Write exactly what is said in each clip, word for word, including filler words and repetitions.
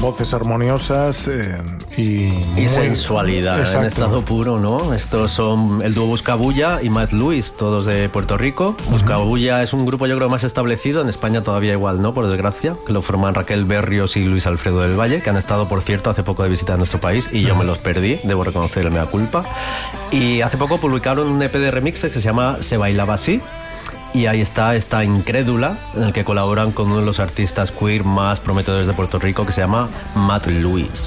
voces armoniosas eh, y... Y muy... sensualidad, Exacto. en estado puro, ¿no? Estos son el dúo Buscabulla y Matt Lewis, todos de Puerto Rico. Uh-huh. Buscabulla es un grupo yo creo más establecido, en España todavía igual, ¿no? Por desgracia, que lo forman Raquel Berrios y Luis Alfredo del Valle, que han estado, por cierto, hace poco de visita a nuestro país y yo me los perdí, debo reconocer el mea culpa. Y hace poco publicaron un E P de remixes que se llama Se Bailaba Así. Y ahí está esta Incrédula, en el que colaboran con uno de los artistas queer más prometedores de Puerto Rico, que se llama Matt Lewis.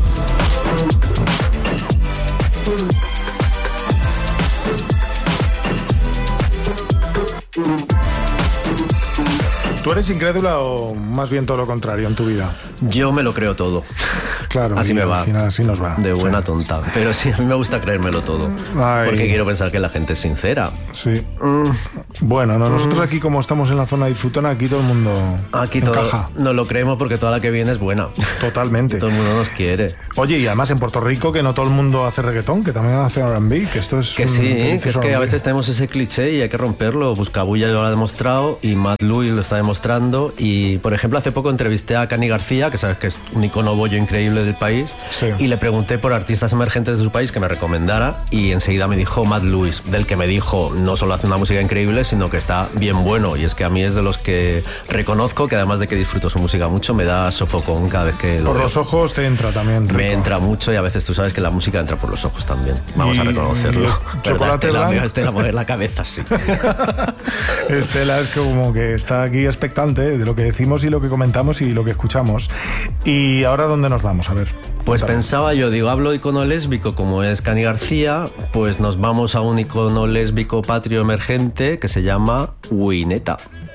¿Tú eres incrédula o más bien todo lo contrario en tu vida? Yo me lo creo todo. Claro, así me va. Al final así nos va. De buena sí. tonta. Pero sí, a mí me gusta creérmelo todo. Ay. Porque quiero pensar que la gente es sincera. Sí. Mm. Bueno, no, nosotros aquí como estamos en la zona disfrutona, aquí todo el mundo aquí encaja. Todo, nos lo creemos porque toda la que viene es buena. Totalmente. Todo el mundo nos quiere. Oye, y además en Puerto Rico que no todo el mundo hace reggaetón, que también hace R and B, que esto es Que sí, que es que a veces tenemos ese cliché y hay que romperlo. Buscabulla ya lo ha demostrado y Matt Lewis lo está demostrando. Y, por ejemplo, hace poco entrevisté a Cani García, que sabes que es un icono bollo increíble del país. Sí. Y le pregunté por artistas emergentes de su país que me recomendara y enseguida me dijo Matt Lewis, del que me dijo no solo hace una música increíble, sino que está bien bueno. Y es que a mí es de los que reconozco que además de que disfruto su música mucho, me da sofocón cada vez que lo Por veo. los ojos te entra también, Rico. Me entra mucho y a veces tú sabes que la música entra por los ojos también. Vamos y, a reconocerlo. Y chocolate Estela, blanco. Estela, mover la cabeza, sí. Estela es como que está aquí expectante de lo que decimos y lo que comentamos y lo que escuchamos. ¿Y ahora dónde nos vamos? A ver. Pues cuéntame. Pensaba yo, digo, hablo icono lésbico como es Cani García, pues nos vamos a un icono lésbico patrio emergente que se llama Wineta.